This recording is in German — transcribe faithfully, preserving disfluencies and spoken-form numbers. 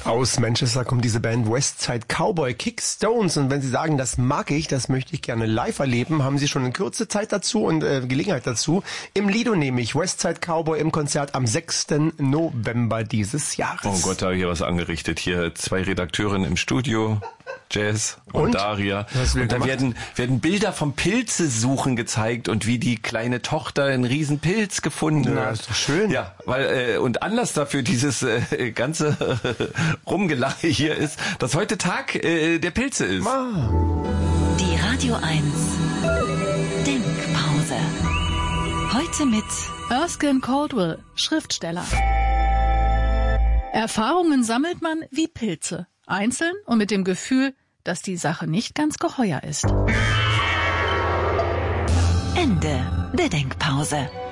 Aus Manchester kommt diese Band Westside Cowboy Kickstones und wenn Sie sagen, das mag ich, das möchte ich gerne live erleben, haben Sie schon eine kurze Zeit dazu und äh, Gelegenheit dazu. Im Lido nehme ich Westside Cowboy im Konzert am sechsten November dieses Jahres. Oh Gott, da habe ich hier was angerichtet. Hier zwei Redakteurinnen im Studio, Jazz und, und? Daria. Und da werden, werden Bilder vom Pilze suchen gezeigt und wie die kleine Tochter einen riesen Pilz gefunden ja, hat. Ist doch schön. Ja, weil äh, und Anlass dafür dieses äh, ganze Rumgelache hier ist, dass heute Tag äh, der Pilze ist. Ah. Die Radio eins Denkpause. Heute mit Erskine Caldwell, Schriftsteller. Erfahrungen sammelt man wie Pilze, einzeln und mit dem Gefühl, dass die Sache nicht ganz geheuer ist. Ende der Denkpause.